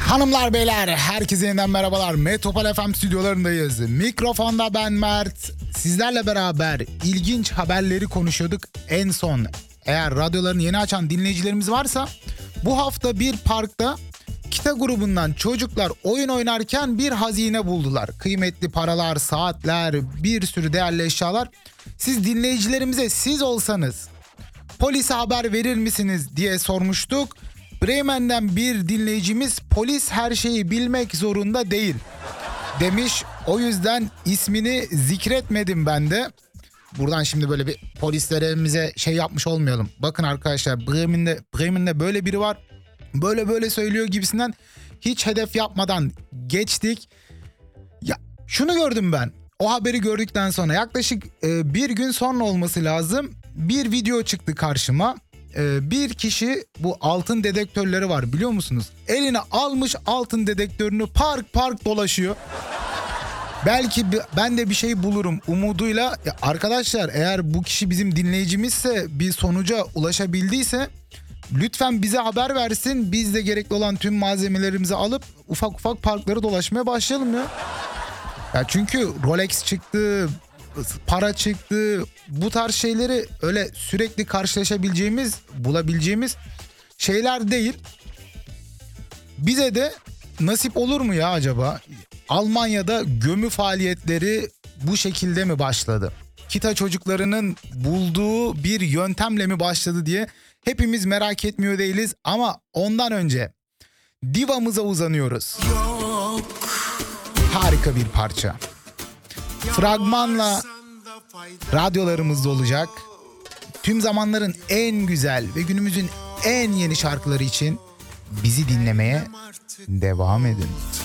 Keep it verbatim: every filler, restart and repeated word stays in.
Hanımlar beyler herkese yeniden merhabalar. Metropol F M stüdyolarındayız. Mikrofonda ben Mert. Sizlerle beraber ilginç haberleri konuşuyorduk. En son eğer radyolarını yeni açan dinleyicilerimiz varsa bu hafta bir parkta Kita grubundan çocuklar oyun oynarken bir hazine buldular. Kıymetli paralar, saatler, bir sürü değerli eşyalar. Siz dinleyicilerimize siz olsanız polise haber verir misiniz diye sormuştuk. Bremen'den bir dinleyicimiz polis her şeyi bilmek zorunda değil demiş. O yüzden ismini zikretmedim ben de. Buradan şimdi böyle bir polislerimize şey yapmış olmayalım. Bakın arkadaşlar Bremen'de, Bremen'de böyle biri var. Böyle böyle söylüyor gibisinden hiç hedef yapmadan geçtik. Ya şunu gördüm ben. O haberi gördükten sonra yaklaşık e, bir gün sonra olması lazım. Bir video çıktı karşıma. E, bir kişi bu altın dedektörleri var biliyor musunuz? Eline almış altın dedektörünü park park dolaşıyor. Belki ben de bir şey bulurum umuduyla. Ya arkadaşlar eğer bu kişi bizim dinleyicimizse, bir sonuca ulaşabildiyse lütfen bize haber versin. Biz de gerekli olan tüm malzemelerimizi alıp ufak ufak parkları dolaşmaya başlayalım ya. Ya çünkü Rolex çıktı, para çıktı. Bu tarz şeyleri öyle sürekli karşılaşabileceğimiz, bulabileceğimiz şeyler değil. Bize de nasip olur mu ya acaba? Almanya'da gömü faaliyetleri bu şekilde mi başladı? Kita çocuklarının bulduğu bir yöntemle mi başladı diye hepimiz merak etmiyor değiliz. Ama ondan önce divamıza uzanıyoruz. Yok. Harika bir parça. Fragmanla radyolarımızda olacak. Tüm zamanların en güzel ve günümüzün en yeni şarkıları için bizi dinlemeye devam edin.